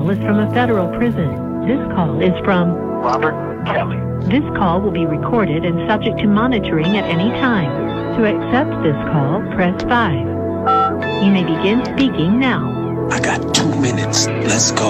call is from a federal prison. This call is from Robert Kelly. This call will be recorded and subject to monitoring at any time. To accept this call, press 5. You may begin speaking now. I got 2 minutes. Let's go.